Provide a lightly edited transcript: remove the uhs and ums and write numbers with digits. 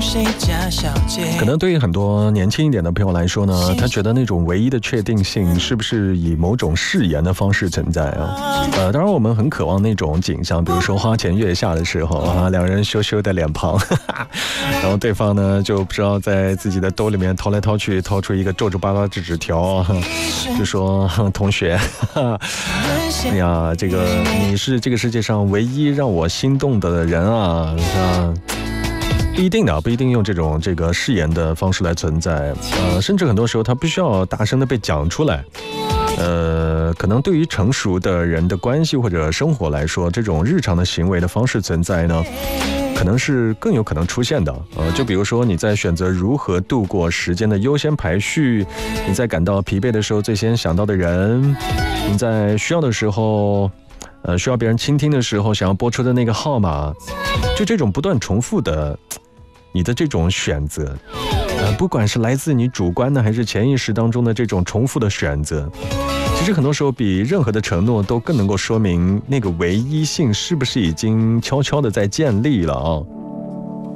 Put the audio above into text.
可能对于很多年轻一点的朋友来说呢，他觉得那种唯一的确定性是不是以某种誓言的方式存在啊？当然我们很渴望那种景象，比如说花前月下的时候啊，两人羞羞的脸庞，然后对方呢就不知道在自己的兜里面掏来掏去，掏出一个皱皱巴巴的纸条，就说同学，哎呀，这个你是这个世界上唯一让我心动的人啊，不一定的，不一定用这个誓言的方式来存在，甚至很多时候它不需要大声的被讲出来。可能对于成熟的人的关系或者生活来说，这种日常的行为的方式存在呢，可能是更有可能出现的。就比如说你在选择如何度过时间的优先排序，你在感到疲惫的时候最先想到的人，你在需要的时候需要别人倾听的时候想要拨出的那个号码，就这种不断重复的你的这种选择，不管是来自你主观的还是潜意识当中的这种重复的选择，其实很多时候比任何的承诺都更能够说明那个唯一性是不是已经悄悄的在建立了啊。